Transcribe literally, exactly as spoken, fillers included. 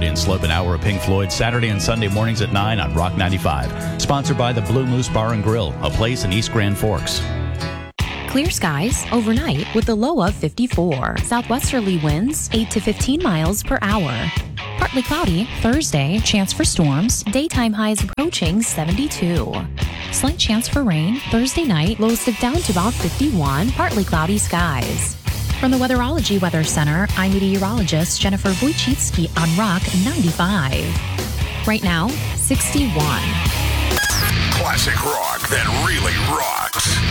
Freudian Slope, an hour of Pink Floyd, Saturday and Sunday mornings at nine on Rock ninety-five. Sponsored by the Blue Moose Bar and Grill, a place in East Grand Forks. Clear skies overnight with a low of fifty-four. Southwesterly winds eight to fifteen miles per hour. Partly cloudy Thursday, chance for storms. Daytime highs approaching seventy-two. Slight chance for rain Thursday night, lows dip down to about fifty-one. Partly cloudy skies. From the Weatherology Weather Center, I'm meteorologist Jennifer Wojcicki on Rock ninety-five. Right now, sixty-one. Classic rock that really rocks.